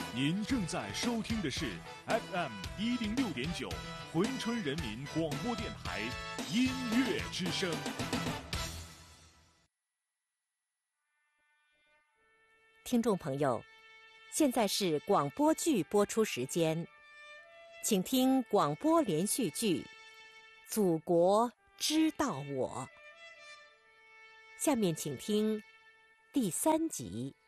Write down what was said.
您正在收听的是 FM106.9珲春人民广播电台音乐之声。 听众朋友，现在是广播剧播出时间，请听广播连续剧《祖国知道我》。下面请听第3集。